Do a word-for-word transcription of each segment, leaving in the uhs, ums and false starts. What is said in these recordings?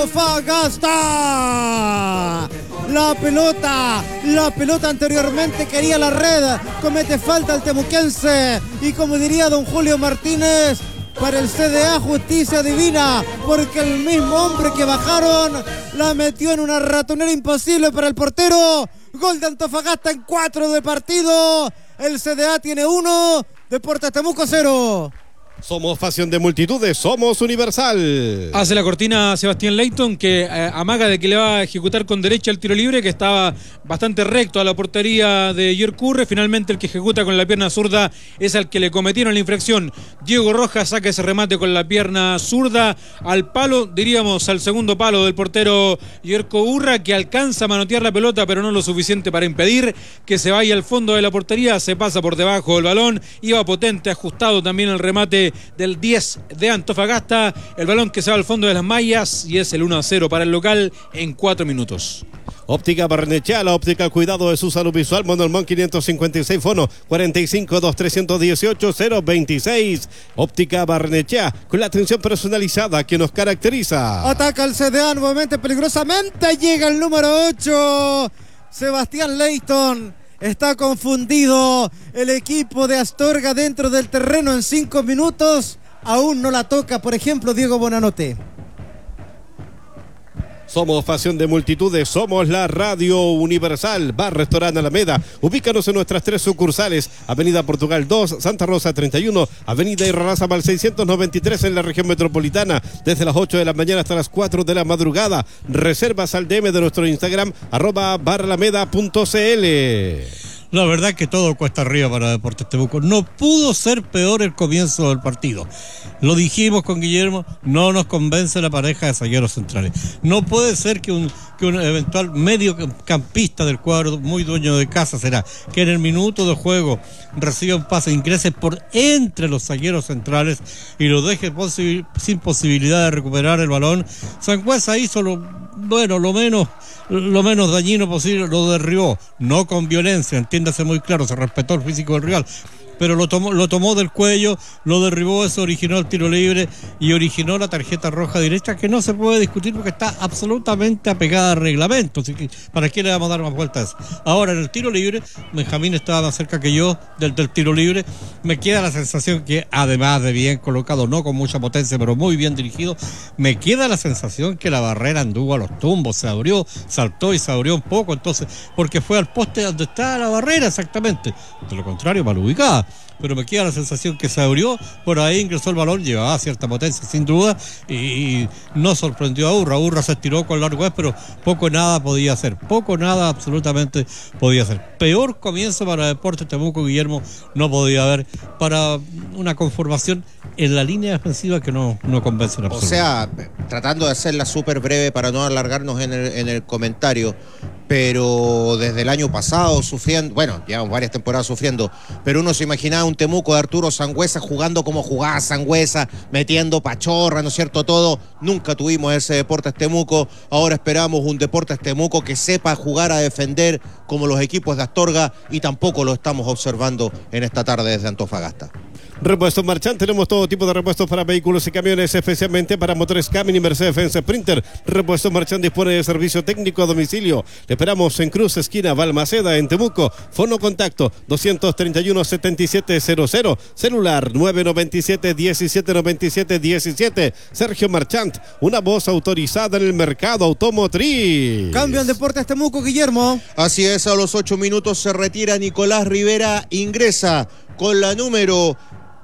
Antofagasta. La pelota, la pelota anteriormente quería la red, comete falta el temuquense y como diría don Julio Martínez, para el C D A justicia divina, porque el mismo hombre que bajaron la metió en una ratonera imposible para el portero. Gol de Antofagasta en cuatro de partido, el C D A tiene uno, Deportes Temuco cero. Somos pasión de multitudes, somos Universal. Hace la cortina Sebastián Leighton, que eh, amaga de que le va a ejecutar con derecha el tiro libre, que estaba bastante recto a la portería de Yercurre. Finalmente el que ejecuta con la pierna zurda es al que le cometieron la infracción. Diego Rojas saca ese remate con la pierna zurda al palo, diríamos al segundo palo del portero Yerko Urra, que alcanza a manotear la pelota, pero no lo suficiente para impedir que se vaya al fondo de la portería. Se pasa por debajo del balón, iba potente, ajustado también el remate del diez de Antofagasta, el balón que se va al fondo de las mallas y es el uno a cero para el local en cuatro minutos. Óptica Barnechea, la óptica al cuidado de su salud visual. Monolmón quinientos cincuenta y seis, fono cuarenta y cinco, dos tres uno ocho, cero veintiséis. Óptica Barnechea, con la atención personalizada que nos caracteriza. Ataca el C D A nuevamente peligrosamente, llega el número ocho, Sebastián Leighton. Está confundido el equipo de Astorga dentro del terreno en cinco minutos. Aún no la toca, por ejemplo, Diego Bonanote. Somos pasión de multitudes, somos la Radio Universal. Bar Restaurante Alameda. Ubícanos en nuestras tres sucursales: Avenida Portugal dos, Santa Rosa treinta y uno, Avenida Irarrázaval seiscientos noventa y tres en la región metropolitana, desde las ocho de la mañana hasta las cuatro de la madrugada. Reservas al D M de nuestro Instagram, arroba baralameda punto cl. La verdad que todo cuesta arriba para Deportes Temuco. No pudo ser peor el comienzo del partido. Lo dijimos con Guillermo, no nos convence la pareja de zagueros centrales. No puede ser que un, que un eventual mediocampista del cuadro, muy dueño de casa será, que en el minuto de juego reciba un pase, ingrese por entre los zagueros centrales y lo deje posibil, sin posibilidad de recuperar el balón. Sangüesa hizo lo, bueno, lo menos, lo menos dañino posible, lo derribó, no con violencia, entiéndase muy claro, se respetó el físico del rival, pero lo tomó, lo tomó del cuello, lo derribó, eso originó el tiro libre y originó la tarjeta roja directa, que no se puede discutir porque está absolutamente apegada al reglamento, así que ¿para qué le vamos a dar más vueltas? Ahora en el tiro libre, Benjamín estaba más cerca que yo del, del tiro libre, me queda la sensación que además de bien colocado, no con mucha potencia, pero muy bien dirigido, me queda la sensación que la barrera anduvo a los tumbos, se abrió, saltó y se abrió un poco, entonces, porque fue al poste donde está la barrera exactamente, de lo contrario mal ubicada. Pero me queda la sensación que se abrió, por ahí ingresó el balón, llevaba cierta potencia sin duda y, y no sorprendió a Urra. Urra se estiró con largo, pero poco nada podía hacer, poco nada absolutamente podía hacer. Peor comienzo para Deportes Temuco, Guillermo, no podía haber, para una conformación en la línea defensiva que no, no convence en absoluto. O sea, tratando de hacerla súper breve para no alargarnos en el, en el comentario, pero desde el año pasado sufriendo, bueno, llevamos varias temporadas sufriendo, pero uno se imaginaba un Temuco de Arturo Sangüesa jugando como jugaba Sangüesa, metiendo pachorra, ¿no es cierto? Todo, nunca tuvimos ese Deportes Temuco, ahora esperamos un Deportes Temuco que sepa jugar a defender como los equipos de Astorga y tampoco lo estamos observando en esta tarde desde Antofagasta. Repuestos Marchand, tenemos todo tipo de repuestos para vehículos y camiones, especialmente para motores Cummins y Mercedes-Benz Sprinter. Repuestos Marchand dispone de servicio técnico a domicilio. Le esperamos en Cruz, esquina Balmaceda, en Temuco. Fono contacto doscientos treinta y uno, setenta y siete cero cero. Celular nueve noventa y siete, diecisiete noventa y siete diecisiete. Sergio Marchand, una voz autorizada en el mercado automotriz. Cambio en Deportes Temuco, Guillermo. Así es, a los ocho minutos se retira Nicolás Rivera, ingresa con la número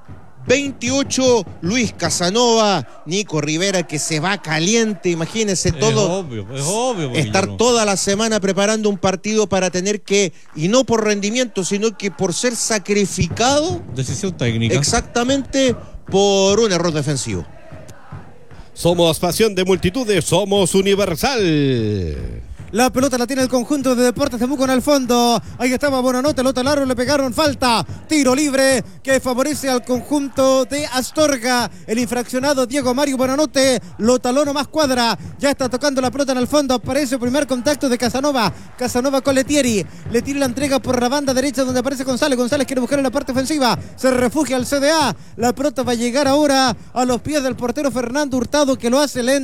veintiocho, Luis Casanova. Nico Rivera que se va caliente, imagínense todo. Es obvio, es obvio. Estar Guillermo. toda la semana preparando un partido para tener que, y no por rendimiento, sino que por ser sacrificado. Decisión técnica. Exactamente por un error defensivo. Somos pasión de multitudes, somos Universal. La pelota la tiene el conjunto de Deportes Temuco en el fondo. Ahí estaba Bonanote, Lota Largo, le pegaron falta. Tiro libre que favorece al conjunto de Astorga. El infraccionado Diego Mario Bonanote lo taló nomás cuadra. Ya está tocando la pelota en el fondo. Aparece el primer contacto de Casanova. Casanova con Letieri. Letieri la entrega por la banda derecha donde aparece González. González quiere buscar en la parte ofensiva. Se refugia al C D A. La pelota va a llegar ahora a los pies del portero Fernando Hurtado, que lo hace lento.